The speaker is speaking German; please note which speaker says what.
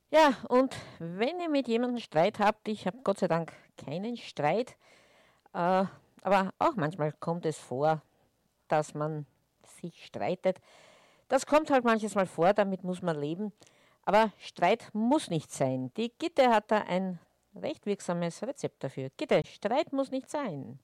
Speaker 1: Ja, und wenn ihr mit jemandem Streit habt, ich habe Gott sei Dank keinen Streit, aber auch manchmal kommt es vor, dass man sich streitet. Das kommt halt manches Mal vor, damit muss man leben. Aber Streit muss nicht sein. Die Gitte hat da ein recht wirksames Rezept dafür. Gitte, Streit muss nicht sein.